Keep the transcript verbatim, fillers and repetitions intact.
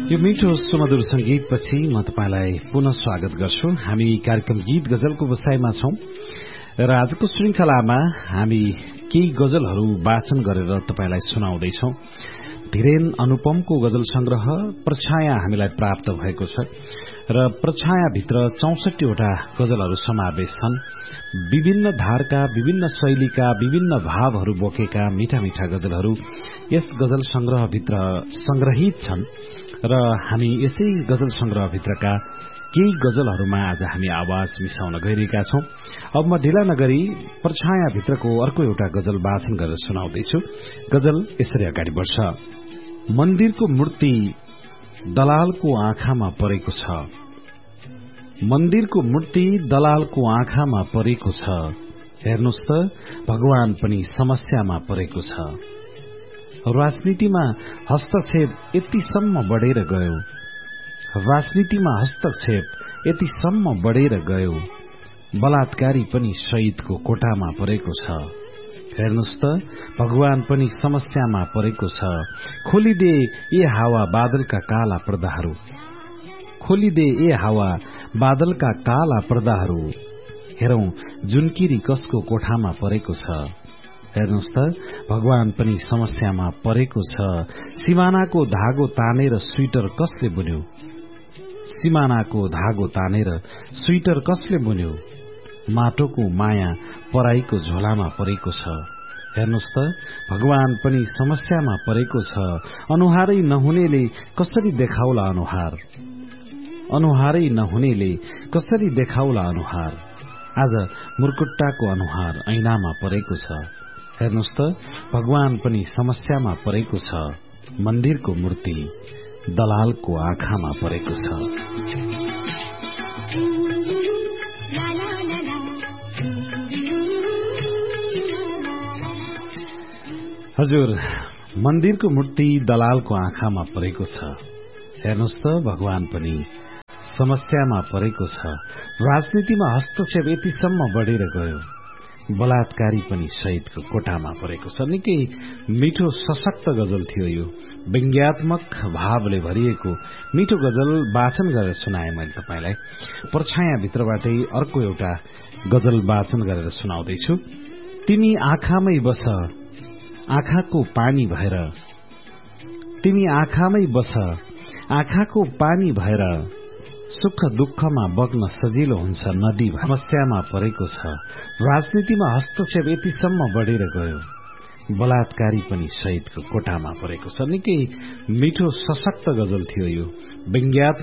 यो मिठो सुमधुर संगीतपछि म तपाईलाई पुनः स्वागत गर्छु। हामी कार्यक्रम गीत गजलको बसाइमा छौं र आजको श्रृंखलामा हामी केही गजलहरू वाचन गरेर तपाईलाई सुनाउँदैछौं। धीरेन अनुपमको गजल संग्रह प्रछाया हामीलाई प्राप्त भएको छ र प्रछायाभित्र चौसठी वटा गजलहरू समावेश छन्। विभिन्न धारका, विभिन्न शैलीका, विभिन्न भावहरू बोकेका मीठा मीठा गजलहरू यस गजल संग्रहभित्र संग्रहित छन् र हामी यसै गजल संग्रहभित्रका केही गजलहरूमा आज हामी आवाज मिसाउन गइरहेका छौं। अब म ढिला नगरी प्रछायाभित्रको अर्को एउटा गजल वाचन गरेर सुनाउँदैछु। गजल यसरी अगाडि बढ्छ। मन्दिरको मूर्ति दलालको आँखामा परेको छ, मन्दिरको मूर्ति दलालको आँखामा परेको छ, हेर्नुस् त भगवान पनि समस्यामा परेको छ। राजनीतिमा हस्तक्षेप यतिसम्म बढेर गयो, राजनीतिमा हस्तक्षेप यतिसम्म बढेर गयो, बलात्कारी पनि शहीदको कोठामा परेको छ, हेर्नुस् त भगवान पनि समस्यामा परेको छ। खोलिदे ए हावा बादलका काला पर्दाहरू, खोलिदे ए हावा बादलका काला पर्दाहरू, हेरौं जुनकिरी कसको कोठामा परेको छ, हेर्नुस् त भगवान पनि समस्यामा परेको छ। सिमानाको धागो तानेर स्वेटर कसले बुन्यो, सिमानाको धागो तानेर स्वेटर कसले बुन्यो, माटोको माया पराईको झोलामा परेको छ, हेर्नुस् त भगवान पनि समस्यामा परेको छ। अनुहारै नहुनेले कसरी देखाउला अनुहार, अनुहारै नहुनेले कसरी देखाउला अनुहार, आज मुर्कुट्टाको अनुहार ऐनामा परेको छ, हेर्नुस् त भगवान पनि समस्यामा परेको छ। मन्दिरको मूर्ति दलालको आँखामा परेको छ। हजुर, मन्दिरको मूर्ति दलालको आँखामा परेको छ, हेर्नुस् त भगवान पनि समस्यामा परेको छ। राजनीतिमा हस्तक्षेप यतिसम्म बढेर गयो, बलात्कारी पनि शहीदको कोठामा परेको छ। निकै मिठो सशक्त गजल थियो यो। व्यङ्ग्यात्मक भावले भरिएको मिठो गजल वाचन गरेर सुनाए मैले तपाईलाई। प्रछायाभित्रबाटै अर्को एउटा गजल वाचन गरेर सुनाउँदैछु। तिमी आँखामै बस आँखाको पानी भएर, तिमी आँखामै बस आँखाको पानी भएर, सुख दुःखमा बग्न सजिलो हुन्छ नदी भएर। समस्यामा परेको छ, राजनीतिमा हस्तक्षेप यतिसम्म बढेर गयो, बलात्कारी पनि शहीदको कोठामा परेको छ। निकै मिठो सशक्त गजल थियो यो। व्यङ्ग्यात्मक